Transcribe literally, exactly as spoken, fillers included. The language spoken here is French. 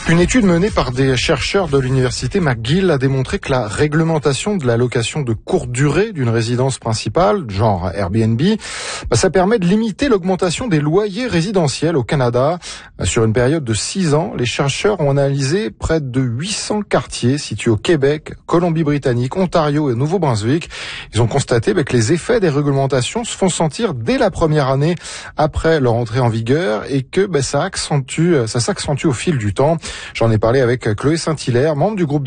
Une étude menée par des chercheurs de l'université McGill a démontré que la réglementation de la location de courte durée d'une résidence principale, genre Airbnb, bah, ça permet de limiter l'augmentation des loyers résidentiels au Canada. Sur une période de six ans, les chercheurs ont analysé près de huit cents quartiers situés au Québec, Colombie-Britannique, Ontario et Nouveau-Brunswick. Ils ont constaté bah, que les effets des réglementations se font sentir dès la première année après leur entrée en vigueur et que bah, ça accentue, ça s'accentue au fil du temps. J'en ai parlé avec Chloé Saint-Hilaire, membre du groupe de